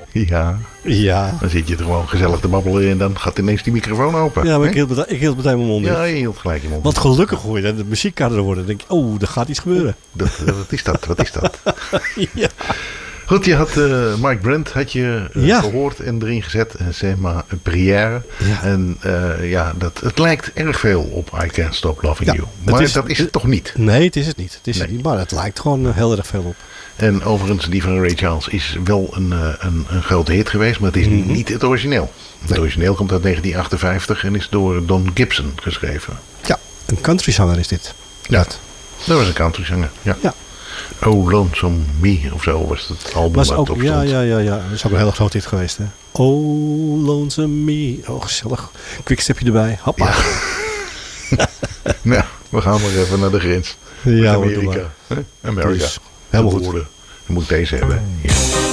Ja, Ja. dan zit je er gewoon gezellig te babbelen en dan gaat ineens die microfoon open. Ja, maar Hè? ik hield meteen mijn mond dicht. Ja, je hield gelijk je mond. Want gelukkig hoor je de muziek harder worden. Dan denk je, oh, er gaat iets gebeuren. Wat is dat? Wat is dat? Ja. Goed, je had Mike Brent Ja. gehoord en erin gezet. Zeg maar een prière. Ja. En het lijkt erg veel op I Can't Stop Loving Ja, You. het Maar is- dat is het toch niet. Nee, het is het niet. Het is het Nee. niet. Maar het lijkt gewoon heel erg veel op. En overigens, die van Ray Charles is wel een grote hit geweest. Maar het is niet het origineel. Het origineel komt uit 1958 en is door Don Gibson geschreven. Ja, een countryzanger is dit. Ja, dat was een countryzanger. Ja. Ja. Oh, Lonesome Me of zo was het album Was waar ook, het op ja. stond. Dat is ook een hele grote hit geweest, hè. Oh, Lonesome Me. Oh, gezellig. Quickstepje erbij. Hoppa. Nou, we gaan maar even naar de grens. Ja, Met hoor, doe Amerika. Hè? Amerika. Dus, helemaal goed. Dan moet ik deze hebben. Ja.